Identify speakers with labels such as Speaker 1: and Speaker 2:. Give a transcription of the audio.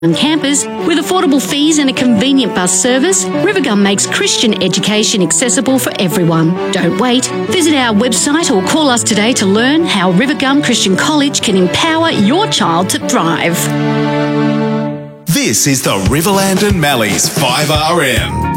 Speaker 1: campus. With affordable fees and a convenient bus service, Rivergum makes Christian education accessible for everyone. Don't wait. Visit our website or call us today to learn how Rivergum Christian College can empower your child to thrive.
Speaker 2: This is the Riverland and Malleys 5RM.